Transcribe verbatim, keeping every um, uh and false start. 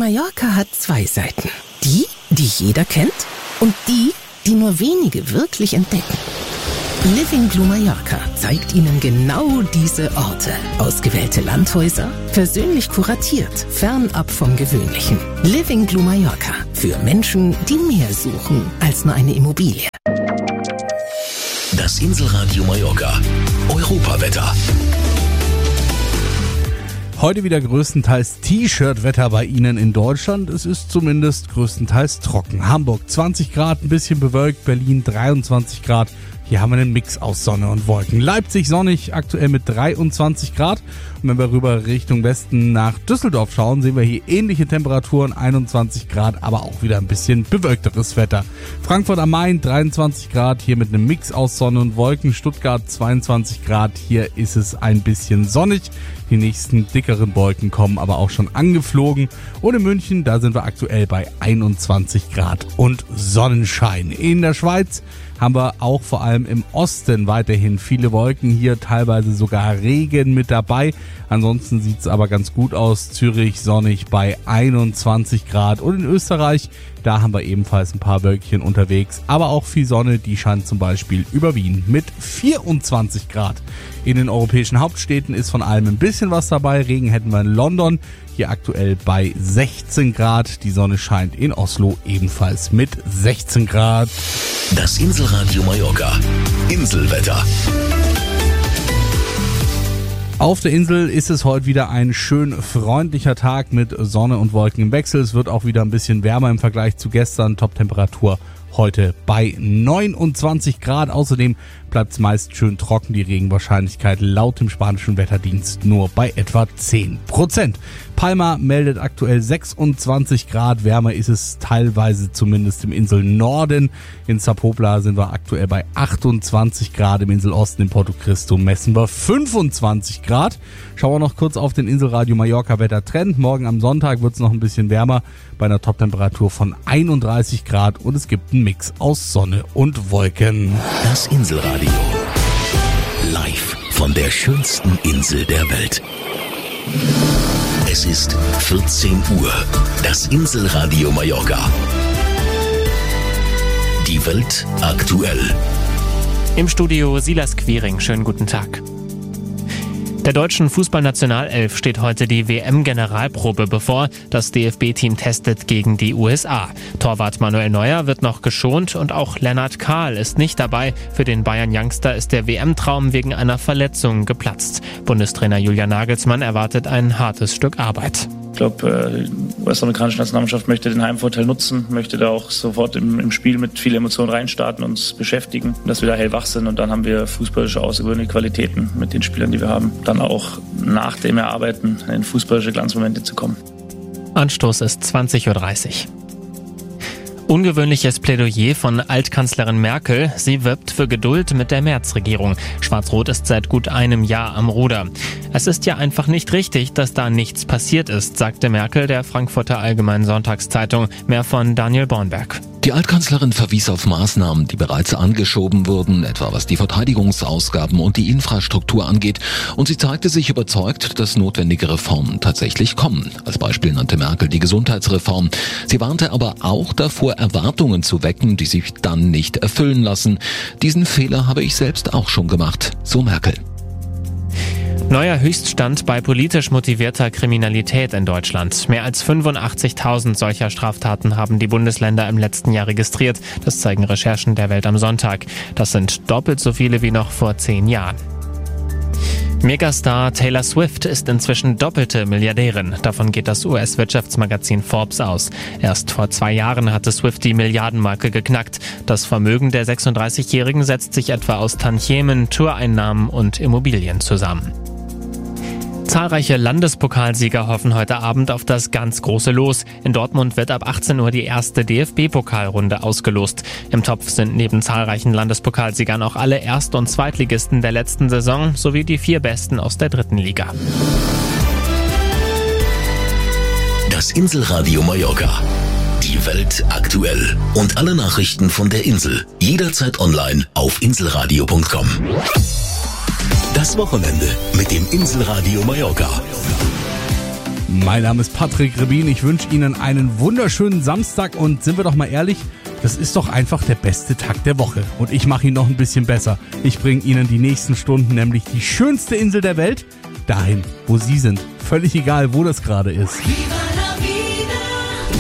Mallorca hat zwei Seiten. Die, die jeder kennt und die, die nur wenige wirklich entdecken. Living Blue Mallorca zeigt Ihnen genau diese Orte. Ausgewählte Landhäuser, persönlich kuratiert, fernab vom Gewöhnlichen. Living Blue Mallorca. Für Menschen, die mehr suchen als nur eine Immobilie. Das Inselradio Mallorca. Europawetter. Heute wieder größtenteils T-Shirt-Wetter bei Ihnen in Deutschland. Es ist zumindest größtenteils trocken. Hamburg zwanzig Grad, ein bisschen bewölkt. Berlin dreiundzwanzig Grad. Hier haben wir einen Mix aus Sonne und Wolken. Leipzig sonnig, aktuell mit dreiundzwanzig Grad. Und wenn wir rüber Richtung Westen nach Düsseldorf schauen, sehen wir hier ähnliche Temperaturen, einundzwanzig Grad, aber auch wieder ein bisschen bewölkteres Wetter. Frankfurt am Main dreiundzwanzig Grad, hier mit einem Mix aus Sonne und Wolken. Stuttgart zweiundzwanzig Grad, hier ist es ein bisschen sonnig. Die nächsten dickeren Wolken kommen aber auch schon angeflogen. Und in München, da sind wir aktuell bei einundzwanzig Grad und Sonnenschein. In der Schweiz haben wir auch vor allem im Osten weiterhin viele Wolken, hier teilweise sogar Regen mit dabei. Ansonsten sieht es aber ganz gut aus. Zürich sonnig bei einundzwanzig Grad und in Österreich, da haben wir ebenfalls ein paar Wölkchen unterwegs, aber auch viel Sonne, die scheint zum Beispiel über Wien mit vierundzwanzig Grad. In den europäischen Hauptstädten ist von allem ein bisschen was dabei. Regen hätten wir in London, hier aktuell bei sechzehn Grad. Die Sonne scheint in Oslo ebenfalls mit sechzehn Grad. Das Inselradio Mallorca. Inselwetter. Auf der Insel ist es heute wieder ein schön freundlicher Tag mit Sonne und Wolken im Wechsel. Es wird auch wieder ein bisschen wärmer im Vergleich zu gestern. Top-Temperatur heute bei neunundzwanzig Grad. Außerdem bleibt es meist schön trocken. Die Regenwahrscheinlichkeit laut dem spanischen Wetterdienst nur bei etwa zehn Prozent. Palma meldet aktuell sechsundzwanzig Grad. Wärmer ist es teilweise zumindest im Inselnorden. In Sapopla sind wir aktuell bei achtundzwanzig Grad. Im Inselosten in Porto Cristo messen wir fünfundzwanzig Grad. Schauen wir noch kurz auf den Inselradio Mallorca Wettertrend. Morgen am Sonntag wird es noch ein bisschen wärmer bei einer Toptemperatur von einunddreißig Grad und es gibt einen Mix aus Sonne und Wolken. Das Inselradio. Live von der schönsten Insel der Welt. Es ist vierzehn Uhr. Das Inselradio Mallorca. Die Welt aktuell. Im Studio Silas Quiring. Schönen guten Tag. Der deutschen Fußballnationalelf steht heute die W M-Generalprobe bevor. Das D F B-Team testet gegen die U S A. Torwart Manuel Neuer wird noch geschont und auch Lennart Kahl ist nicht dabei. Für den Bayern-Youngster ist der W M-Traum wegen einer Verletzung geplatzt. Bundestrainer Julian Nagelsmann erwartet ein hartes Stück Arbeit. Ich glaube, die U S-amerikanische Nationalmannschaft möchte den Heimvorteil nutzen, möchte da auch sofort im, im Spiel mit viel Emotion reinstarten, uns beschäftigen, dass wir da hellwach sind und dann haben wir fußballische außergewöhnliche Qualitäten mit den Spielern, die wir haben, dann auch nach dem Erarbeiten in fußballische Glanzmomente zu kommen. Anstoß ist zwanzig Uhr dreißig. Ungewöhnliches Plädoyer von Altkanzlerin Merkel. Sie wirbt für Geduld mit der Merz-Regierung. Schwarz-Rot ist seit gut einem Jahr am Ruder. Es ist ja einfach nicht richtig, dass da nichts passiert ist, sagte Merkel der Frankfurter Allgemeinen Sonntagszeitung. Mehr von Daniel Bornberg. Die Altkanzlerin verwies auf Maßnahmen, die bereits angeschoben wurden, etwa was die Verteidigungsausgaben und die Infrastruktur angeht. Und sie zeigte sich überzeugt, dass notwendige Reformen tatsächlich kommen. Als Beispiel nannte Merkel die Gesundheitsreform. Sie warnte aber auch davor, Erwartungen zu wecken, die sich dann nicht erfüllen lassen. Diesen Fehler habe ich selbst auch schon gemacht, so Merkel. Neuer Höchststand bei politisch motivierter Kriminalität in Deutschland. Mehr als fünfundachtzigtausend solcher Straftaten haben die Bundesländer im letzten Jahr registriert. Das zeigen Recherchen der Welt am Sonntag. Das sind doppelt so viele wie noch vor zehn Jahren. Megastar Taylor Swift ist inzwischen doppelte Milliardärin. Davon geht das U S-Wirtschaftsmagazin Forbes aus. Erst vor zwei Jahren hatte Swift die Milliardenmarke geknackt. Das Vermögen der sechsunddreißigjährigen setzt sich etwa aus Tantiemen, Toureinnahmen und Immobilien zusammen. Zahlreiche Landespokalsieger hoffen heute Abend auf das ganz große Los. In Dortmund wird ab achtzehn Uhr die erste D F B-Pokalrunde ausgelost. Im Topf sind neben zahlreichen Landespokalsiegern auch alle Erst- und Zweitligisten der letzten Saison sowie die vier Besten aus der dritten Liga. Das Inselradio Mallorca. Die Welt aktuell. Und alle Nachrichten von der Insel. Jederzeit online auf inselradio punkt com. Das Wochenende mit dem Inselradio Mallorca. Mein Name ist Patrick Rebin. Ich wünsche Ihnen einen wunderschönen Samstag und sind wir doch mal ehrlich, das ist doch einfach der beste Tag der Woche. Und ich mache ihn noch ein bisschen besser. Ich bringe Ihnen die nächsten Stunden nämlich die schönste Insel der Welt dahin, wo Sie sind. Völlig egal, wo das gerade ist.